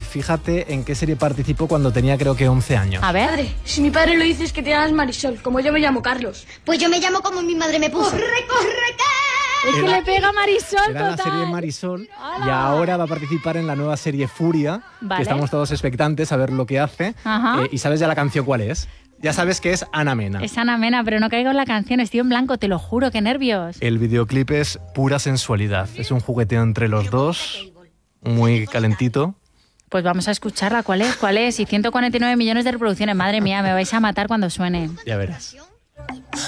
fíjate en qué serie participó cuando tenía creo que 11 años. A ver. Padre, si mi padre lo dice es que te llamas Marisol, como yo me llamo Carlos. Pues yo me llamo como mi madre me puso. ¡Corre, corre, Es que le pega a Marisol, Era la total. serie Marisol ¡Hala! y ahora va a participar en la nueva serie Furia, Vale. que estamos todos expectantes a ver lo que hace. Ajá. ¿Y sabes ya la canción cuál es? Ya sabes que es Ana Mena. Es Ana Mena, pero no caigo en la canción, estoy en blanco, te lo juro, qué nervios. El videoclip es pura sensualidad. Es un jugueteo entre los dos, muy calentito. Pues vamos a escucharla, ¿cuál es? ¿Cuál es? Y 149 millones de reproducciones, madre mía, me vais a matar cuando suene. Ya verás.